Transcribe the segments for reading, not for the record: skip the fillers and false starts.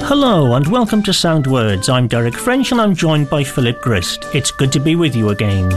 Hello and welcome to Sound Words. I'm Derek French and I'm joined by Philip Grist. It's good to be with you again.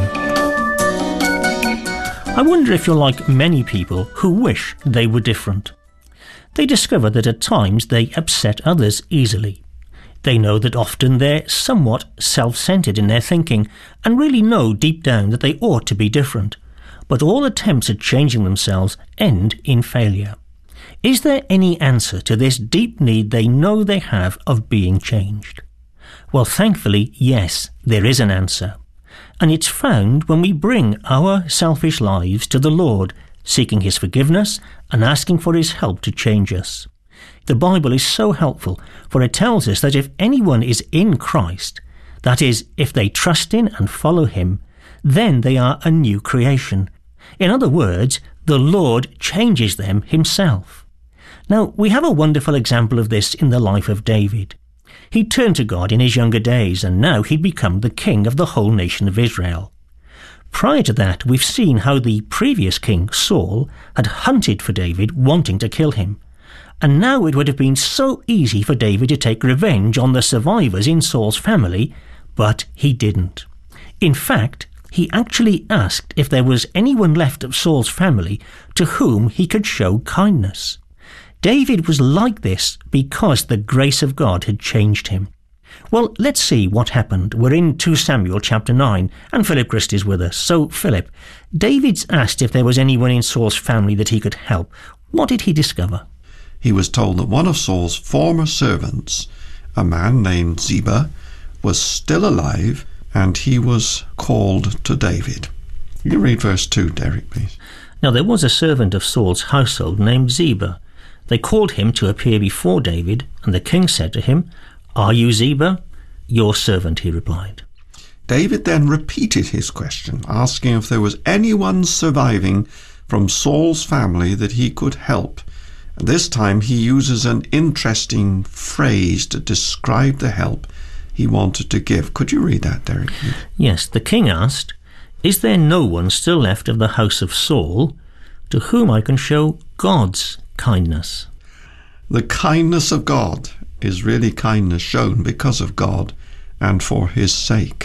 I wonder if you're like many people who wish they were different. They discover that at times they upset others easily. They know that often they're somewhat self-centered in their thinking and really know deep down that they ought to be different. But all attempts at changing themselves end in failure. Is there any answer to this deep need they know they have of being changed? Well, thankfully, yes, there is an answer. And it's found when we bring our selfish lives to the Lord, seeking His forgiveness and asking for His help to change us. The Bible is so helpful, for it tells us that if anyone is in Christ, that is, if they trust in and follow Him, then they are a new creation. In other words, the Lord changes them Himself. Now, we have a wonderful example of this in the life of David. He turned to God in his younger days, and now he'd become the king of the whole nation of Israel. Prior to that, we've seen how the previous king, Saul, had hunted for David, wanting to kill him. And now it would have been so easy for David to take revenge on the survivors in Saul's family, but he didn't. In fact, he actually asked if there was anyone left of Saul's family to whom he could show kindness. David was like this because the grace of God had changed him. Well, let's see what happened. We're in 2 Samuel chapter 9, and Philip Grist is with us. So, Philip, David's asked if there was anyone in Saul's family that he could help. What did he discover? He was told that one of Saul's former servants, a man named Ziba, was still alive, and he was called to David. You read verse 2, Derek, please. Now, there was a servant of Saul's household named Ziba. They called him to appear before David, and the king said to him, "Are you Ziba?" "Your servant," he replied. David then repeated his question, asking if there was anyone surviving from Saul's family that he could help. And this time he uses an interesting phrase to describe the help he wanted to give. Could you read that, Derek? Yes, the king asked, "Is there no one still left of the house of Saul to whom I can show God's kindness?" The kindness of God is really kindness shown because of God and for His sake.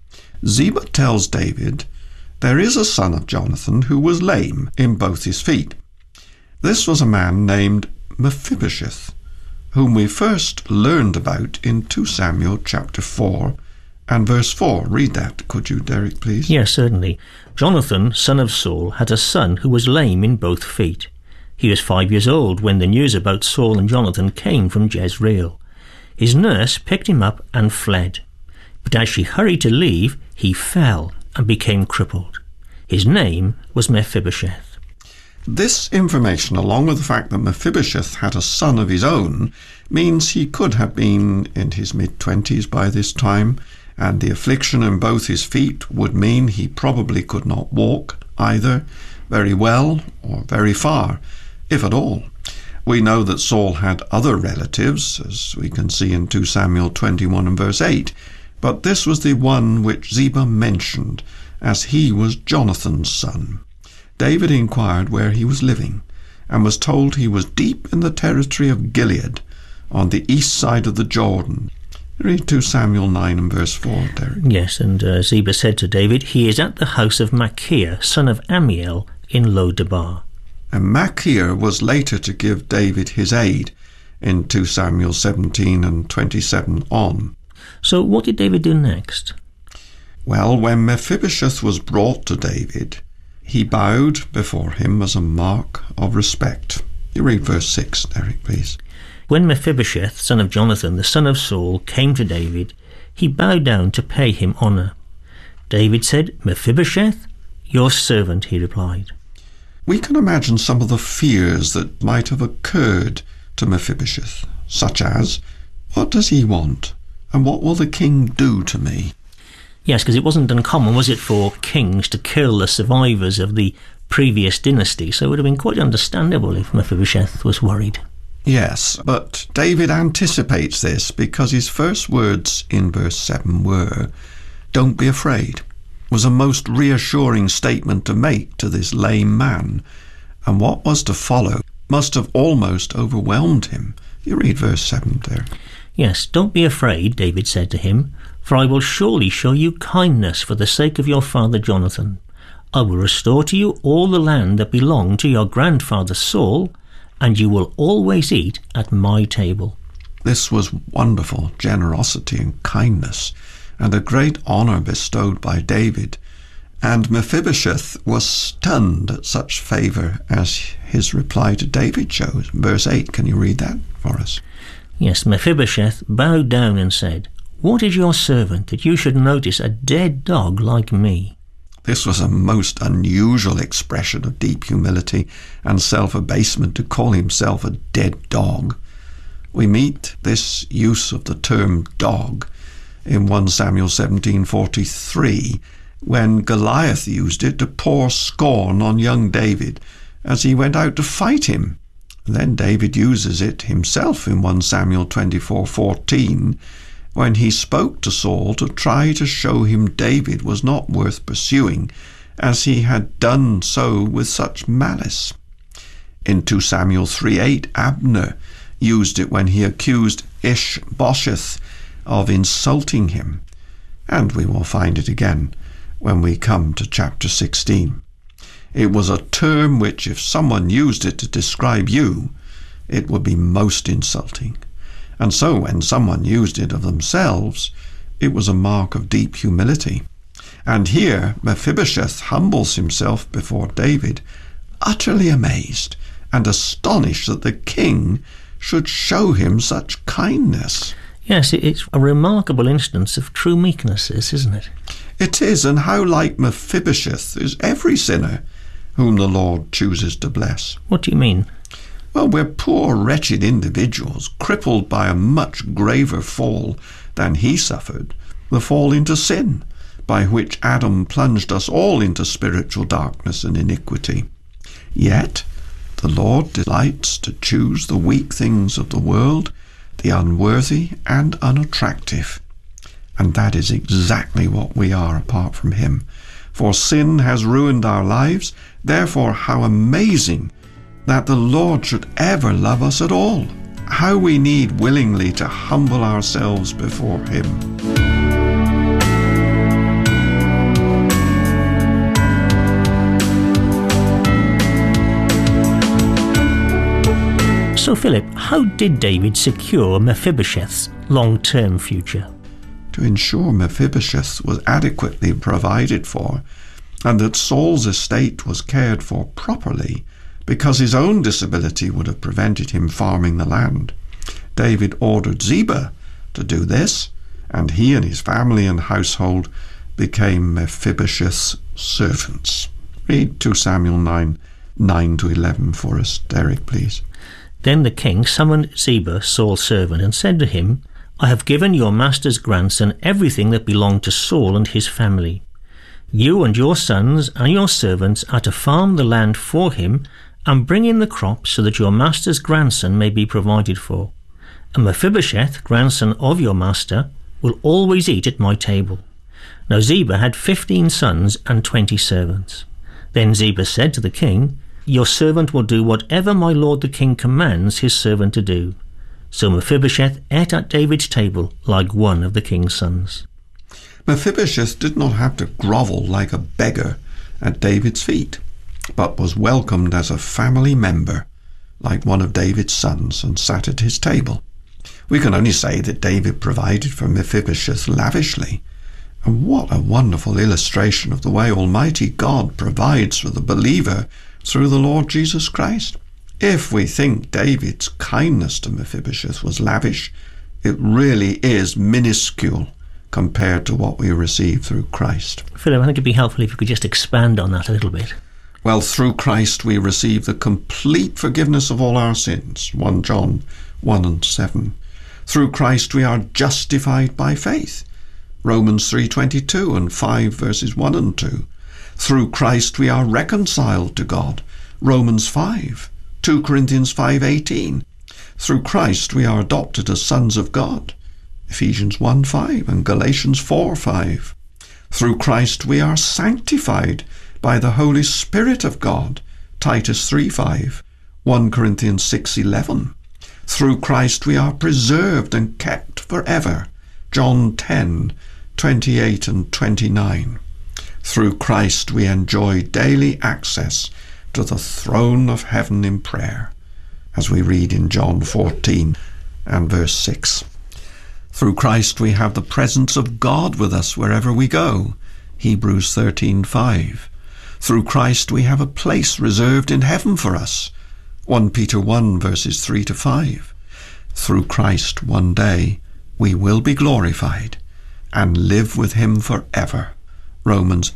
Ziba tells David there is a son of Jonathan who was lame in both his feet. This was a man named Mephibosheth, whom we first learned about in 2 Samuel chapter 4 and verse 4. Read that, could you, Derek, please? Yes, certainly. Jonathan, son of Saul, had a son who was lame in both feet. He was 5 years old when the news about Saul and Jonathan came from Jezreel. His nurse picked him up and fled. But as she hurried to leave, he fell and became crippled. His name was Mephibosheth. This information, along with the fact that Mephibosheth had a son of his own, means he could have been in his mid-20s by this time, and the affliction in both his feet would mean he probably could not walk either very well or very far, if at all. We know that Saul had other relatives, as we can see in 2 Samuel 21 and verse 8, but this was the one which Ziba mentioned, as he was Jonathan's son. David inquired where he was living, and was told he was deep in the territory of Gilead, on the east side of the Jordan. Read 2 Samuel 9 and verse 4, Derek. Yes, and Ziba said to David, "He is at the house of Machir, son of Ammiel, in Lo-debar." And Machir was later to give David his aid in 2 Samuel 17 and 27 on. So what did David do next? Well, when Mephibosheth was brought to David, he bowed before him as a mark of respect. You read verse 6, Derek, please. When Mephibosheth, son of Jonathan, the son of Saul, came to David, he bowed down to pay him honour. David said, "Mephibosheth?" "Your servant," he replied. We can imagine some of the fears that might have occurred to Mephibosheth, such as, what does he want? And what will the king do to me? Yes, because it wasn't uncommon, was it, for kings to kill the survivors of the previous dynasty, so it would have been quite understandable if Mephibosheth was worried. Yes, but David anticipates this because his first words in verse 7 were, "Don't be afraid." Was a most reassuring statement to make to this lame man, and what was to follow must have almost overwhelmed him. You read verse 7 there. Yes, don't be afraid, David said to him, for I will surely show you kindness for the sake of your father Jonathan. I will restore to you all the land that belonged to your grandfather Saul, and you will always eat at my table. This was wonderful generosity and kindness, and a great honour bestowed by David. And Mephibosheth was stunned at such favour as his reply to David shows. Verse 8, can you read that for us? Yes, Mephibosheth bowed down and said, "What is your servant that you should notice a dead dog like me?" This was a most unusual expression of deep humility and self-abasement to call himself a dead dog. We meet this use of the term dog in 1 Samuel 17:43, when Goliath used it to pour scorn on young David as he went out to fight him. Then David uses it himself in 1 Samuel 24:14, when he spoke to Saul to try to show him David was not worth pursuing, as he had done so with such malice. In 2 Samuel 3:8, Abner used it when he accused Ishbosheth of insulting him, and we will find it again when we come to chapter 16. It was a term which, if someone used it to describe you, it would be most insulting. And so when someone used it of themselves, it was a mark of deep humility. And here Mephibosheth humbles himself before David, utterly amazed and astonished that the king should show him such kindness. Yes, it's a remarkable instance of true meekness, isn't it? It is, and how like Mephibosheth is every sinner whom the Lord chooses to bless. What do you mean? Well, we're poor, wretched individuals, crippled by a much graver fall than he suffered, the fall into sin, by which Adam plunged us all into spiritual darkness and iniquity. Yet the Lord delights to choose the weak things of the world, the unworthy and unattractive. And that is exactly what we are apart from him. For sin has ruined our lives, therefore how amazing that the Lord should ever love us at all. How we need willingly to humble ourselves before him. So, Philip, how did David secure Mephibosheth's long-term future? To ensure Mephibosheth was adequately provided for, and that Saul's estate was cared for properly, because his own disability would have prevented him farming the land, David ordered Ziba to do this, and he and his family and household became Mephibosheth's servants. Read 2 Samuel 9:9-11 for us, Derek, please. Then the king summoned Ziba, Saul's servant, and said to him, "I have given your master's grandson everything that belonged to Saul and his family. You and your sons and your servants are to farm the land for him and bring in the crops so that your master's grandson may be provided for. And Mephibosheth, grandson of your master, will always eat at my table." Now Ziba had 15 sons and 20 servants. Then Ziba said to the king, "Your servant will do whatever my lord the king commands his servant to do." So Mephibosheth ate at David's table like one of the king's sons. Mephibosheth did not have to grovel like a beggar at David's feet, but was welcomed as a family member, like one of David's sons, and sat at his table. We can only say that David provided for Mephibosheth lavishly. And what a wonderful illustration of the way Almighty God provides for the believer through the Lord Jesus Christ. If we think David's kindness to Mephibosheth was lavish, it really is minuscule compared to what we receive through Christ. Philip, I think it'd be helpful if you could just expand on that a little bit. Well, through Christ we receive the complete forgiveness of all our sins, 1 John 1:7. Through Christ we are justified by faith, Romans 3:22 and 5 verses 1 and 2. Through Christ we are reconciled to God, Romans 5, 2 Corinthians 5:18. Through Christ we are adopted as sons of God, Ephesians 1:5 and Galatians 4:5. Through Christ we are sanctified by the Holy Spirit of God, Titus 3:5, 1 Corinthians 6:11. Through Christ we are preserved and kept forever. John 10:28 and 29. Through Christ we enjoy daily access to the throne of heaven in prayer, as we read in John 14 and verse 6. Through Christ we have the presence of God with us wherever we go, Hebrews 13:5. Through Christ we have a place reserved in heaven for us, 1 Peter 1 verses 3 to 5. Through Christ one day we will be glorified and live with him forever, Romans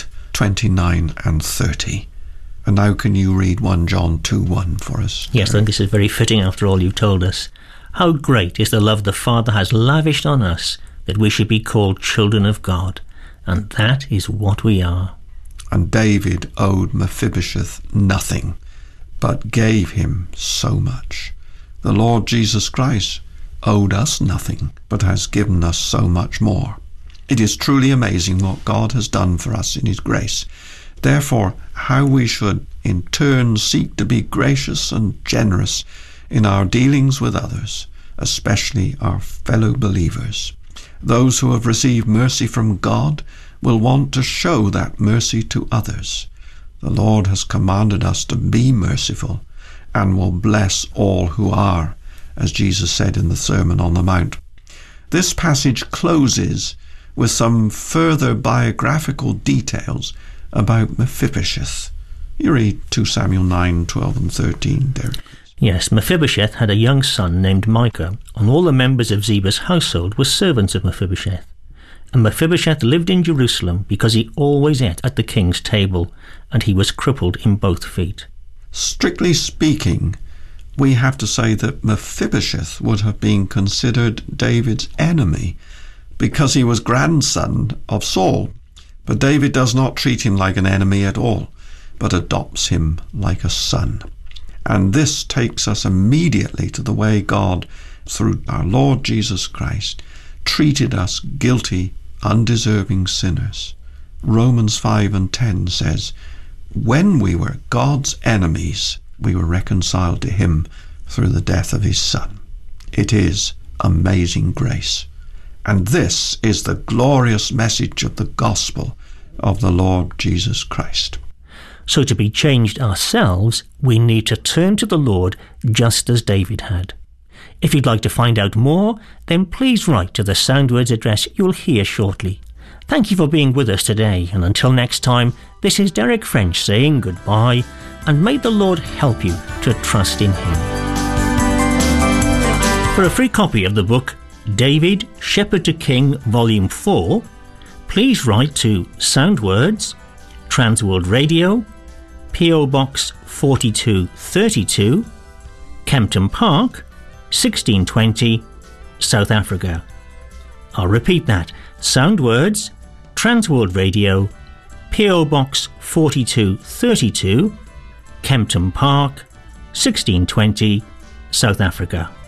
8:29 and 30. And now can you read 1 John 2:1 for us? Yes, I think this is very fitting after all you've told us. How great is the love the Father has lavished on us, that we should be called children of God. And that is what we are. And David owed Mephibosheth nothing, but gave him so much. The Lord Jesus Christ owed us nothing, but has given us so much more. It is truly amazing what God has done for us in his grace. Therefore, how we should in turn seek to be gracious and generous in our dealings with others, especially our fellow believers. Those who have received mercy from God will want to show that mercy to others. The Lord has commanded us to be merciful and will bless all who are, as Jesus said in the Sermon on the Mount. This passage closes with some further biographical details about Mephibosheth. You read 2 Samuel 9:12 and 13, Derek. Yes, Mephibosheth had a young son named Micah, and all the members of Ziba's household were servants of Mephibosheth. And Mephibosheth lived in Jerusalem because he always ate at the king's table, and he was crippled in both feet. Strictly speaking, we have to say that Mephibosheth would have been considered David's enemy because he was grandson of Saul. But David does not treat him like an enemy at all, but adopts him like a son. And this takes us immediately to the way God, through our Lord Jesus Christ, treated us guilty, undeserving sinners. Romans 5 and 10 says, when we were God's enemies, we were reconciled to him through the death of his Son. It is amazing grace. And this is the glorious message of the gospel of the Lord Jesus Christ. So to be changed ourselves, we need to turn to the Lord just as David had. If you'd like to find out more, then please write to the Soundwords address you'll hear shortly. Thank you for being with us today, and until next time, this is Derek French saying goodbye, and may the Lord help you to trust in him. For a free copy of the book David, Shepherd to King, Volume 4, please write to Soundwords, Transworld Radio, P.O. Box 4232, Kempton Park, 1620, South Africa. I'll repeat that. Soundwords, Transworld Radio, P.O. Box 4232, Kempton Park, 1620, South Africa.